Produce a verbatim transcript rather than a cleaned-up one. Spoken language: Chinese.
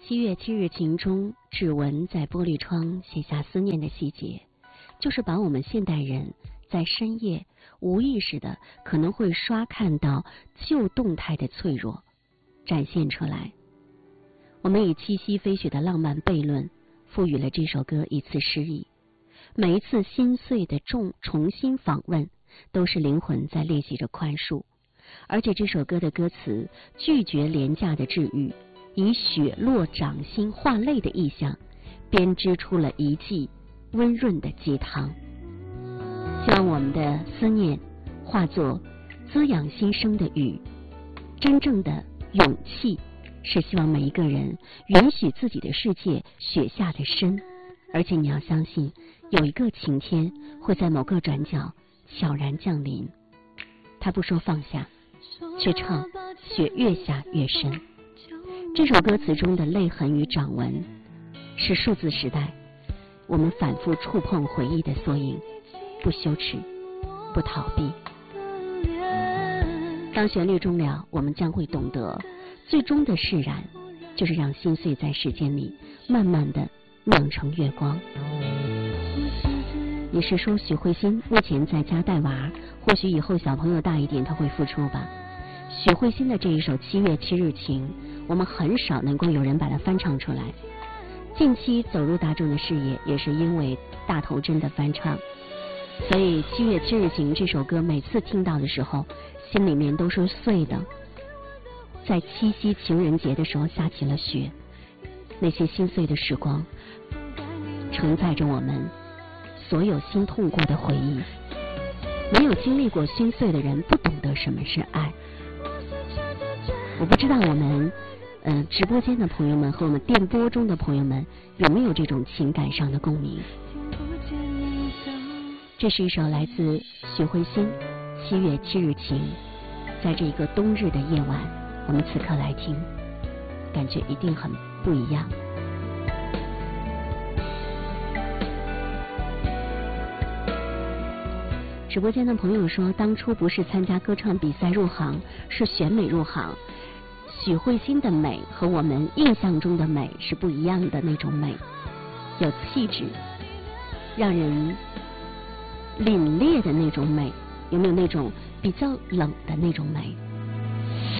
七月七日晴中，指纹在玻璃窗写下思念的细节，就是把我们现代人在深夜无意识的可能会刷看到旧动态的脆弱展现出来。我们以七夕飞雪的浪漫悖论赋予了这首歌一次诗意，每一次心碎的重重新访问都是灵魂在练习着宽恕。而且这首歌的歌词拒绝廉价的治愈，以雪落掌心化泪的意象编织出了一剂温润的鸡汤。希望我们的思念化作滋养心声的雨。真正的勇气是希望每一个人允许自己的世界雪下的深，而且你要相信有一个晴天会在某个转角悄然降临。他不说放下，却唱雪越下越深。这首歌词中的泪痕与掌纹是数字时代我们反复触碰回忆的缩影，不羞耻，不逃避。当旋律终了，我们将会懂得最终的释然就是让心碎在时间里慢慢的酿成月光。你是说许慧欣目前在家带娃，或许以后小朋友大一点他会复出吧。许慧欣的这一首七月七日晴，我们很少能够有人把它翻唱出来。近期走入大众的视野也是因为大头针的翻唱，所以七月七日晴这首歌每次听到的时候心里面都是碎的。在七夕情人节的时候下起了雪，那些心碎的时光承载着我们所有心痛过的回忆。没有经历过心碎的人不懂得什么是爱。我不知道我们呃直播间的朋友们和我们电波中的朋友们有没有这种情感上的共鸣。这是一首来自许慧欣七月七日晴，在这一个冬日的夜晚我们此刻来听，感觉一定很不一样。直播间的朋友说，当初不是参加歌唱比赛入行，是选美入行。许慧欣的美和我们印象中的美是不一样的那种美，有气质，让人凛冽的那种美，有没有那种比较冷的那种美？